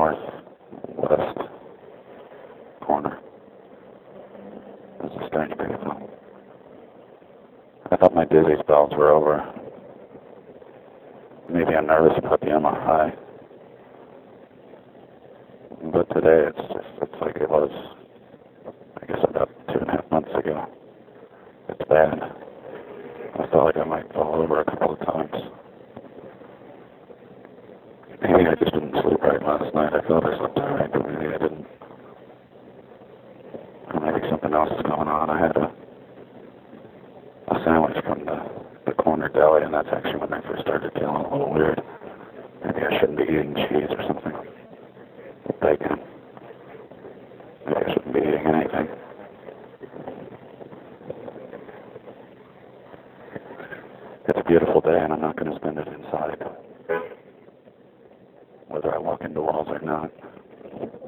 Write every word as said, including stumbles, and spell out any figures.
northwest corner. This is a strange vehicle. I thought my dizzy spells were over. Maybe I'm nervous about the M R I. But today it's just, it's like it was, I guess, about two and a half months ago. It's bad. I felt like I might fall over a couple of times. Maybe I just didn't sleep right last night. I thought I slept all right, but maybe I didn't. Or maybe something else is going on. I had a, a sandwich from the, the corner deli, and that's actually when I first started feeling a little weird. Maybe I shouldn't be eating cheese or something. Bacon. Maybe I shouldn't be eating anything. It's a beautiful day, and I'm not going to spend it inside, whether I walk into walls or not.